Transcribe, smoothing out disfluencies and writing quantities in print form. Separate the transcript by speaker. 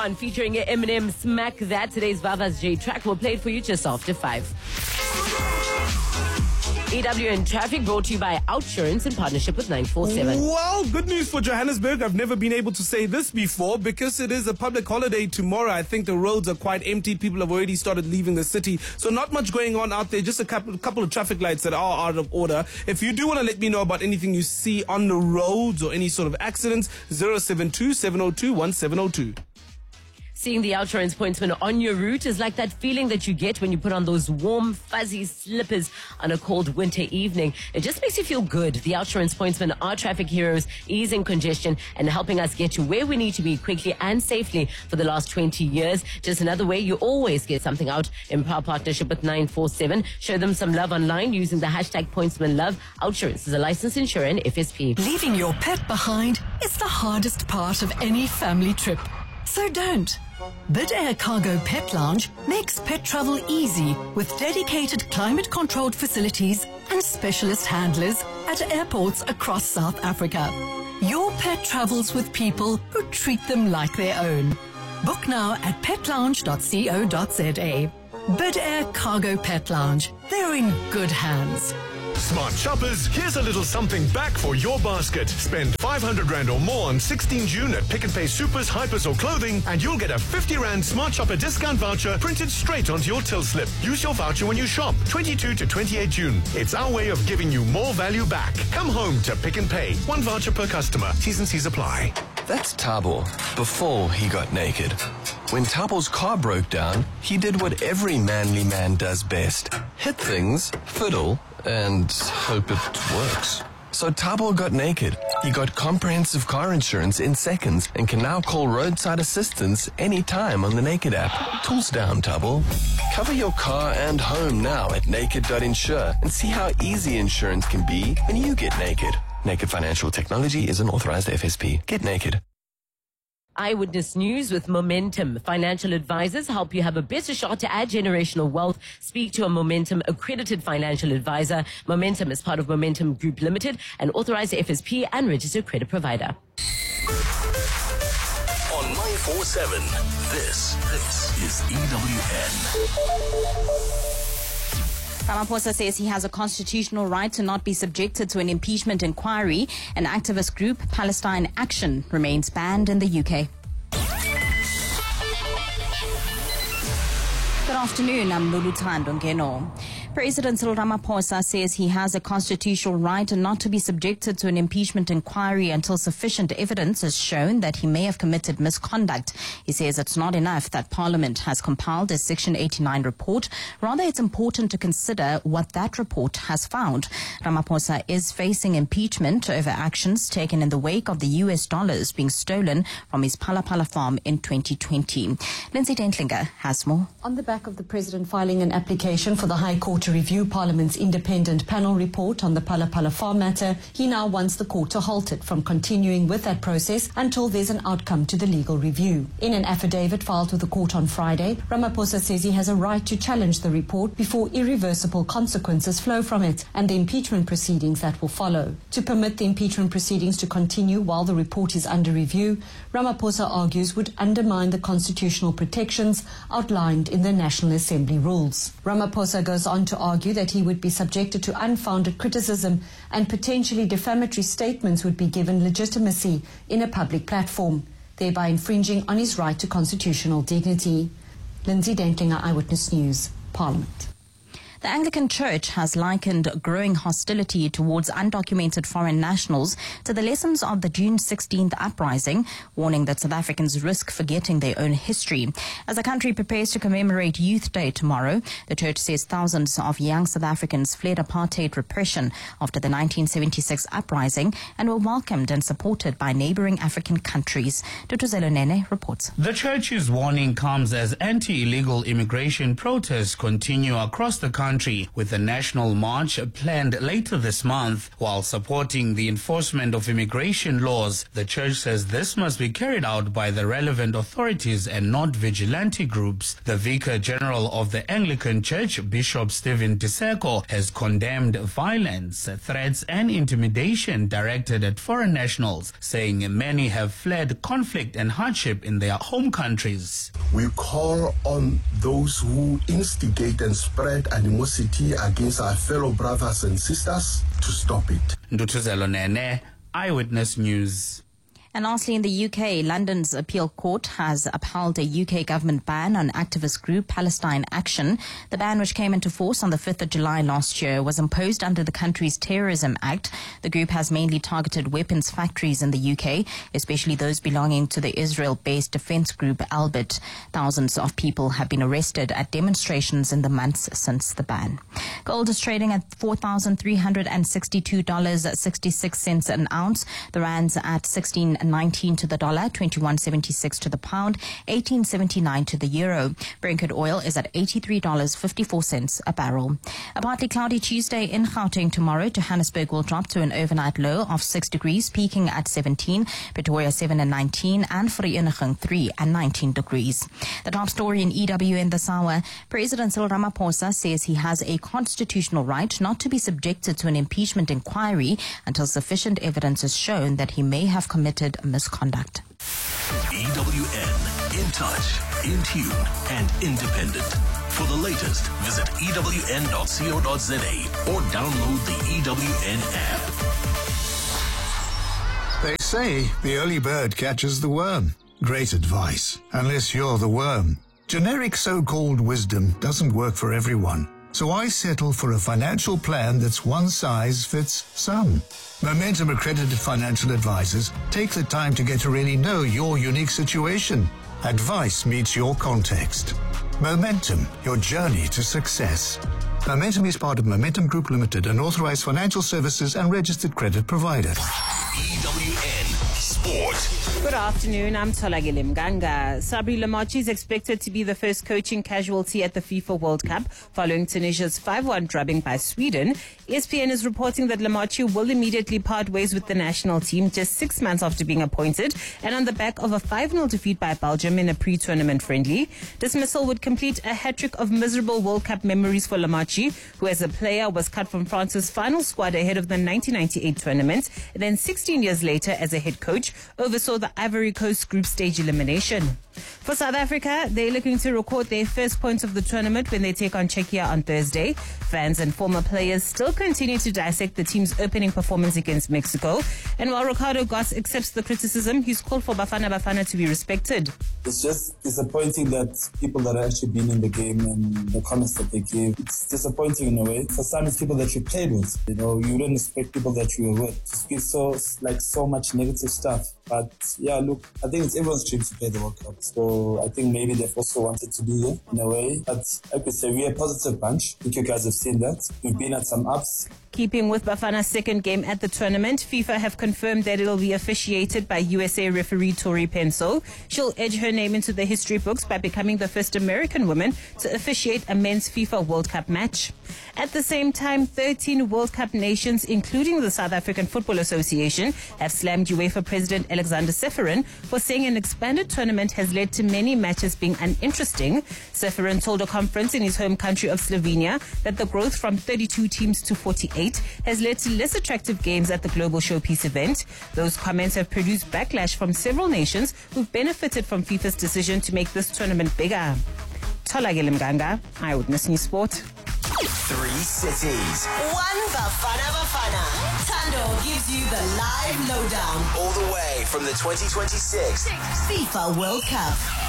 Speaker 1: On featuring Eminem, Smack That. Today's Vava's J track. We'll play it for you just after 5. EW in Traffic brought to you by Outsurance in partnership with 947.
Speaker 2: Well, good news for Johannesburg. I've never been able to say this before because it is a public holiday tomorrow. I think the roads are quite empty. People have already started leaving the city. So not much going on out there. Just a couple of traffic lights that are out of order. If you do want to let me know about anything you see on the roads or any sort of accidents, 072-702-1702.
Speaker 1: Seeing the Outsurance pointsman on your route is like that feeling that you get when you put on those warm, fuzzy slippers on a cold winter evening. It just makes you feel good. The Outsurance pointsmen are traffic heroes, easing congestion and helping us get to where we need to be quickly and safely for the last 20 years. Just another way you always get something out. In partnership with 947. Show them some love online using the hashtag pointsmanlove. Outsurance is a licensed insurer and FSP.
Speaker 3: Leaving your pet behind is the hardest part of any family trip. So don't. Bid Air Cargo Pet Lounge makes pet travel easy with dedicated climate-controlled facilities and specialist handlers at airports across South Africa. Your pet travels with people who treat them like their own. Book now at petlounge.co.za. Bid Air Cargo Pet Lounge. They're in good hands.
Speaker 4: Smart shoppers, here's a little something back for your basket. Spend 500 Rand or more on 16 June at Pick n Pay Supers, Hypers or Clothing and you'll get a 50 Rand Smart Shopper discount voucher printed straight onto your till slip. Use your voucher when you shop. 22 to 28 June. It's our way of giving you more value back. Come home to Pick n Pay. One voucher per customer. T's and C's apply.
Speaker 5: That's Thabo before he got naked. When Thabo's car broke down, he did what every manly man does best. Hit things, fiddle, and hope it works. So Thabo got naked. He got comprehensive car insurance in seconds and can now call roadside assistance anytime on the Naked app. Tools down, Thabo. Cover your car and home now at naked.insure and see how easy insurance can be when you get naked. Naked Financial Technology is an authorized FSP. Get naked.
Speaker 1: Eyewitness News with Momentum. Financial advisors help you have a better shot to add generational wealth. Speak to a Momentum accredited financial advisor. Momentum is part of Momentum Group Limited, an authorized FSP and registered credit provider.
Speaker 6: On 947, this is EWN.
Speaker 7: Ramaphosa says he has a constitutional right to not be subjected to an impeachment inquiry. An activist group, Palestine Action, remains banned in the UK. Good afternoon, I'm Lulu Ngeno. President Cyril Ramaphosa says he has a constitutional right not to be subjected to an impeachment inquiry until sufficient evidence has shown that he may have committed misconduct. He says it's not enough that Parliament has compiled a Section 89 report. Rather, it's important to consider what that report has found. Ramaphosa is facing impeachment over actions taken in the wake of the US dollars being stolen from his Phala farm in 2020. Lindsay Dentlinger has more.
Speaker 8: On the back of the President filing an application for the High Court to review Parliament's independent panel report on the Phala farm matter, he now wants the court to halt it from continuing with that process until there's an outcome to the legal review. In an affidavit filed with the court on Friday, Ramaphosa says he has a right to challenge the report before irreversible consequences flow from it and the impeachment proceedings that will follow. To permit the impeachment proceedings to continue while the report is under review, Ramaphosa argues would undermine the constitutional protections outlined in the National Assembly rules. Ramaphosa goes on to argue that he would be subjected to unfounded criticism and potentially defamatory statements would be given legitimacy in a public platform, thereby infringing on his right to constitutional dignity. Lindsay Dentlinger, Eyewitness News, Parliament.
Speaker 7: The Anglican Church has likened growing hostility towards undocumented foreign nationals to the lessons of the June 16th uprising, warning that South Africans risk forgetting their own history. As the country prepares to commemorate Youth Day tomorrow, the church says thousands of young South Africans fled apartheid repression after the 1976 uprising and were welcomed and supported by neighboring African countries. Tutuzelo Nene reports.
Speaker 9: The church's warning comes as anti-illegal immigration protests continue across the country country, with a national march planned later this month. While supporting the enforcement of immigration laws, the church says this must be carried out by the relevant authorities and not vigilante groups. The Vicar General of the Anglican Church, Bishop Stephen Tiseko, has condemned violence, threats and intimidation directed at foreign nationals, saying many have fled conflict and hardship in their home countries.
Speaker 10: We call on those who instigate and spread animosity against our fellow brothers and sisters to stop it.
Speaker 9: Ndutuzelo Nene, Eyewitness News.
Speaker 7: And lastly, in the UK, London's appeal court has upheld a UK government ban on activist group Palestine Action. The ban, which came into force on the 5th of July last year, was imposed under the country's Terrorism Act. The group has mainly targeted weapons factories in the UK, especially those belonging to the Israel-based defense group Albert. Thousands of people have been arrested at demonstrations in the months since the ban. Gold is trading at $4,362.66 an ounce. The rand's at 16.19 to the dollar, 21.76 to the pound, 18.79 to the euro. Brent crude oil is at $83.54 a barrel. A partly cloudy Tuesday in Gauteng tomorrow. Johannesburg will drop to an overnight low of 6 degrees, peaking at 17. Pretoria 7 and 19, and Vereeniging 3 and 19 degrees. The top story in EWN this hour: President Cyril Ramaphosa says he has a constitutional right not to be subjected to an impeachment inquiry until sufficient evidence is shown that he may have committed misconduct.
Speaker 6: EWN, in touch, in tune, and independent. For the latest, visit ewn.co.za or download the EWN app.
Speaker 11: They say the early bird catches the worm. Great advice, unless you're the worm. Generic so-called wisdom doesn't work for everyone. So I settle for a financial plan that's one size fits some. Momentum accredited financial advisors take the time to get to really know your unique situation. Advice meets your context. Momentum, your journey to success. Momentum is part of Momentum Group Limited, an authorized financial services and registered credit provider.
Speaker 6: EWN Sport.
Speaker 12: Good afternoon, I'm Tolagile Mganga. Sabri Lamachi is expected to be the first coaching casualty at the FIFA World Cup following Tunisia's 5-1 drubbing by Sweden. ESPN is reporting that Lamachi will immediately part ways with the national team just 6 months after being appointed, and on the back of a 5-0 defeat by Belgium in a pre-tournament friendly. Dismissal would complete a hat-trick of miserable World Cup memories for Lamachi, who as a player was cut from France's final squad ahead of the 1998 tournament, and then 16 years later as a head coach oversaw the Ivory Coast group stage elimination. For South Africa, they're looking to record their first points of the tournament when they take on Czechia on Thursday. Fans and former players still continue to dissect the team's opening performance against Mexico. And while Ricardo Goss accepts the criticism, he's called for Bafana to be respected.
Speaker 13: It's just disappointing that people that have actually been in the game and the comments that they give, it's disappointing in a way. For some, it's people that you played with. You know, you don't expect people that you were with to speak so much negative stuff. But yeah, look, I think it's everyone's dream to play the World Cup. So I think maybe they've also wanted to be here in a way. But like we say, we're a positive bunch. I think you guys have seen that. We've been at some ups.
Speaker 12: Keeping with Bafana's second game at the tournament, FIFA have confirmed that it'll be officiated by USA referee Tori Penso. She'll edge her name into the history books by becoming the first American woman to officiate a men's FIFA World Cup match. At the same time, 13 World Cup nations, including the South African Football Association, have slammed UEFA President Alexander Ceferin for saying an expanded tournament has led to many matches being uninteresting. Ceferin told a conference in his home country of Slovenia that the growth from 32 teams to 48 has led to less attractive games at the Global Showpiece event. Those comments have produced backlash from several nations who've benefited from FIFA's decision to make this tournament bigger. Tolagile Mganga, Eyewitness News Sport.
Speaker 14: 3 cities. 1 Bafana. Tando gives you the live lowdown. All the way from the 2026 FIFA World Cup.